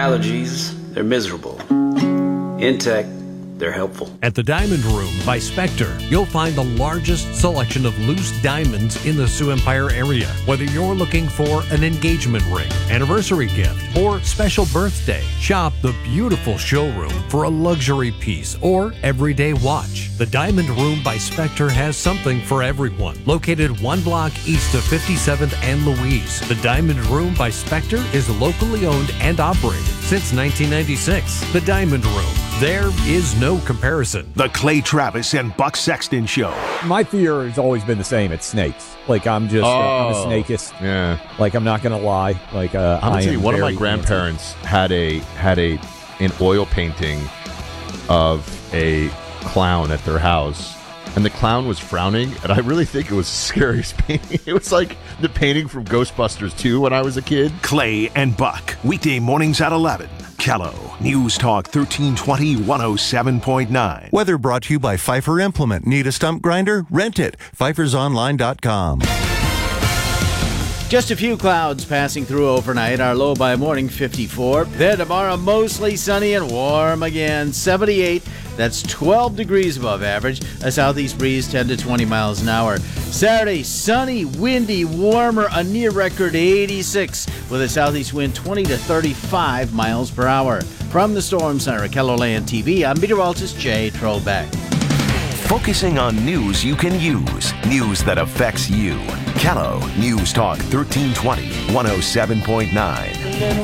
allergies, they're miserable. In tech, they're helpful. At the Diamond Room by Spectre, you'll find the largest selection of loose diamonds in the Sioux Empire area. Whether you're looking for an engagement ring, anniversary gift, or special birthday, shop the beautiful showroom for a luxury piece or everyday watch. The Diamond Room by Spectre has something for everyone. Located 1 block east of 57th and Louise, the Diamond Room by Spectre is locally owned and operated since 1996. The Diamond Room. There is no comparison. The Clay Travis and Buck Sexton Show. My fear has always been the same. It's snakes. Like, I'm just I'm a snakeist. Yeah. Like, I'm not going to lie. Like, I'm gonna tell you, one of my grandparents had an oil painting of a clown at their house, and the clown was frowning, and I really think it was the scariest painting. It was like the painting from Ghostbusters 2 when I was a kid. Clay and Buck, weekday mornings at 11. Kello, News Talk 1320 107.9. Weather brought to you by Pfeiffer Implement. Need a stump grinder? Rent it. PfeiffersOnline.com. Just a few clouds passing through overnight. Our low by morning 54. Then tomorrow mostly sunny and warm again. 78. That's 12 degrees above average. A southeast breeze 10 to 20 miles an hour. Saturday, sunny, windy, warmer, a near record 86 with a southeast wind 20 to 35 miles per hour. From the Storm Center at KELOLAND TV, I'm meteorologist Jay Trobeck. Focusing on news you can use. News that affects you. Kello, News Talk 1320 107.9.